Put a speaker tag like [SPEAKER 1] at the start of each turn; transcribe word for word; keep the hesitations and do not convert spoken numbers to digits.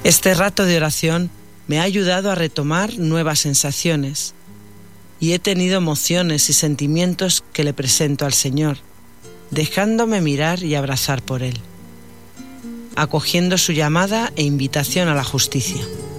[SPEAKER 1] Este rato de oración me ha ayudado a retomar nuevas sensaciones y he tenido emociones y sentimientos que le presento al Señor, dejándome mirar y abrazar por Él, acogiendo su llamada e invitación a la justicia.